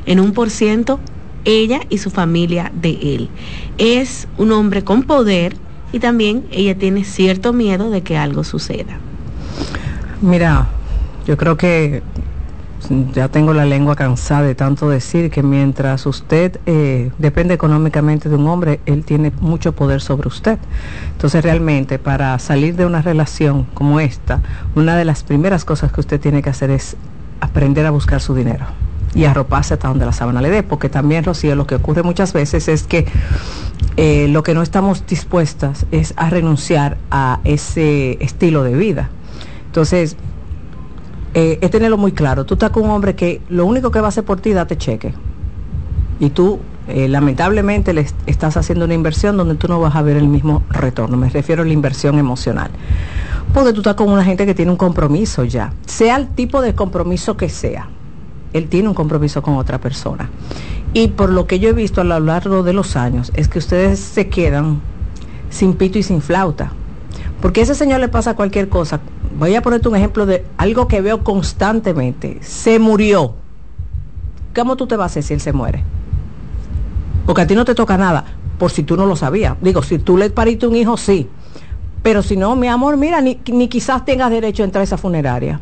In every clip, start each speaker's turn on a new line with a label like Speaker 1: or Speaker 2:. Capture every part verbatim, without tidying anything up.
Speaker 1: en un por ciento ella y su familia de él. Es un hombre con poder y también ella tiene cierto miedo de que algo suceda.
Speaker 2: Mira, yo creo que ya tengo la lengua cansada de tanto decir que mientras usted eh, depende económicamente de un hombre, él tiene mucho poder sobre usted. Entonces realmente para salir de una relación como esta, una de las primeras cosas que usted tiene que hacer es aprender a buscar su dinero y arroparse hasta donde la sábana le dé, porque también, Rocío, lo que ocurre muchas veces es que eh, lo que no estamos dispuestas es a renunciar a ese estilo de vida. Entonces, eh, es tenerlo muy claro. Tú estás con un hombre que lo único que va a hacer por ti es darte cheque. Y tú, eh, lamentablemente, le est- estás haciendo una inversión donde tú no vas a ver el mismo retorno. Me refiero a la inversión emocional. Porque tú estás con una gente que tiene un compromiso ya. Sea el tipo de compromiso que sea. Él tiene un compromiso con otra persona. Y por lo que yo he visto a lo largo de los años, es que ustedes se quedan sin pito y sin flauta. Porque a ese señor le pasa cualquier cosa. Voy a ponerte un ejemplo de algo que veo constantemente. Se murió. ¿Cómo tú te vas a hacer si él se muere? Porque a ti no te toca nada, por si tú no lo sabías. Digo, si tú le pariste un hijo, sí. Pero si no, mi amor, mira, ni, ni quizás tengas derecho a entrar a esa funeraria.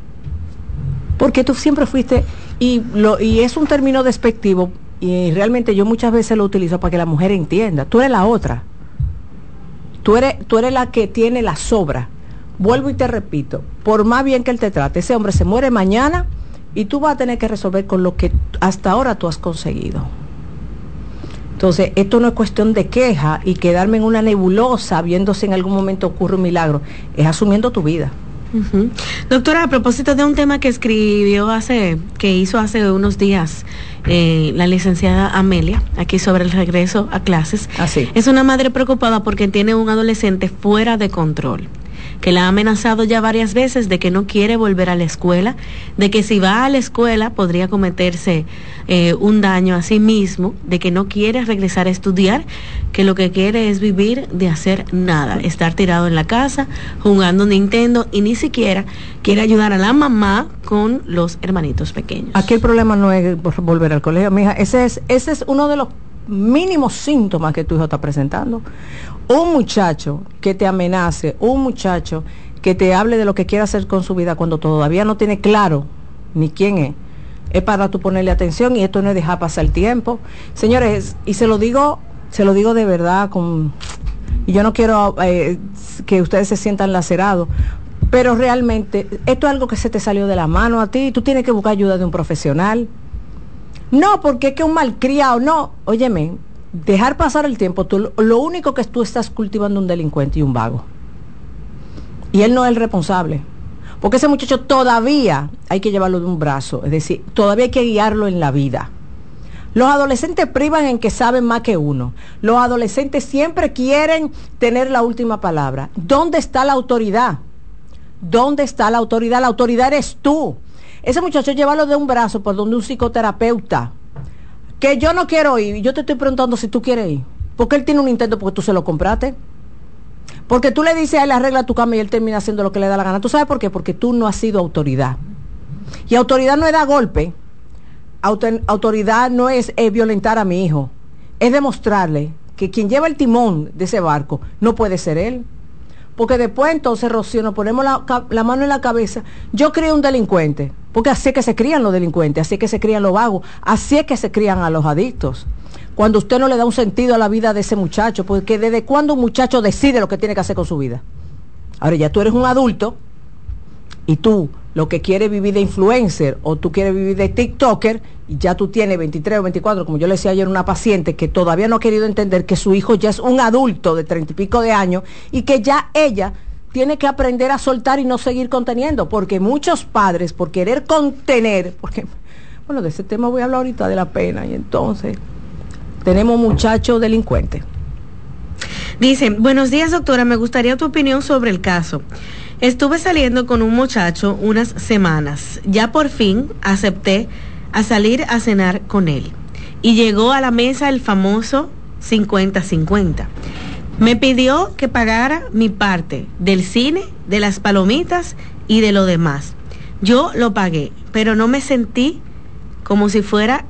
Speaker 2: Porque tú siempre fuiste, y, lo, y es un término despectivo, y realmente yo muchas veces lo utilizo para que la mujer entienda. Tú eres la otra. Tú eres, tú eres la que tiene la sobra. Vuelvo y te repito, por más bien que él te trate, ese hombre se muere mañana y tú vas a tener que resolver con lo que hasta ahora tú has conseguido. Entonces, esto no es cuestión de queja y quedarme en una nebulosa viendo si en algún momento ocurre un milagro, es asumiendo tu vida.
Speaker 1: Uh-huh. Doctora, a propósito de un tema que escribió hace, que hizo hace unos días eh, la licenciada Amelia, aquí sobre el regreso a clases,
Speaker 2: Así.
Speaker 1: Es una madre preocupada porque tiene un adolescente fuera de control, que la ha amenazado ya varias veces de que no quiere volver a la escuela, de que si va a la escuela podría cometerse eh, un daño a sí mismo, de que no quiere regresar a estudiar, que lo que quiere es vivir de hacer nada, estar tirado en la casa, jugando Nintendo y ni siquiera quiere ayudar a la mamá con los hermanitos pequeños.
Speaker 2: Aquí el problema no es volver al colegio, mija, ese es, ese es uno de los mínimos síntomas que tu hijo está presentando. Un muchacho que te amenace, un muchacho que te hable de lo que quiere hacer con su vida cuando todavía no tiene claro ni quién es, es para tú ponerle atención, y esto no es dejar pasar el tiempo. Señores, y se lo digo, se lo digo de verdad, con, y yo no quiero eh, que ustedes se sientan lacerados, pero realmente esto es algo que se te salió de la mano a ti, tú tienes que buscar ayuda de un profesional. No, porque es que un malcriado, no, óyeme, dejar pasar el tiempo, tú, lo único que tú estás cultivando un delincuente y un vago. Y él no es el responsable. Porque ese muchacho todavía hay que llevarlo de un brazo, es decir, todavía hay que guiarlo en la vida. Los adolescentes privan en que saben más que uno. Los adolescentes siempre quieren tener la última palabra. ¿Dónde está la autoridad? ¿Dónde está la autoridad? La autoridad eres tú. Ese muchacho llévalo de un brazo por donde un psicoterapeuta. Que yo no quiero ir, yo te estoy preguntando si tú quieres ir. Porque él tiene un intento porque tú se lo compraste. Porque tú le dices a él arregla tu cama y él termina haciendo lo que le da la gana. ¿Tú sabes por qué? Porque tú no has sido autoridad. Y autoridad no es dar golpe. Autor, autoridad no es eh, violentar a mi hijo. Es demostrarle que quien lleva el timón de ese barco no puede ser él. Porque después entonces, Rocío, nos ponemos la, la mano en la cabeza. Yo crié un delincuente, porque así es que se crían los delincuentes, así es que se crían los vagos, así es que se crían a los adictos. Cuando usted no le da un sentido a la vida de ese muchacho, porque desde cuándo un muchacho decide lo que tiene que hacer con su vida. Ahora ya tú eres un adulto y tú lo que quieres vivir de influencer o tú quieres vivir de TikToker y ya tú tienes veintitrés o veinticuatro, como yo le decía ayer a una paciente que todavía no ha querido entender que su hijo ya es un adulto de treinta y pico de años y que ya ella tiene que aprender a soltar y no seguir conteniendo, porque muchos padres por querer contener, porque bueno, de ese tema voy a hablar ahorita de la pena, y entonces tenemos muchachos delincuentes.
Speaker 1: Dicen, buenos días doctora, me gustaría tu opinión sobre el caso. Estuve saliendo con un muchacho unas semanas, ya por fin acepté a salir a cenar con él y llegó a la mesa el famoso cincuenta cincuenta. Me pidió que pagara mi parte del cine, de las palomitas y de lo demás. Yo lo pagué, pero no me sentí como si fuera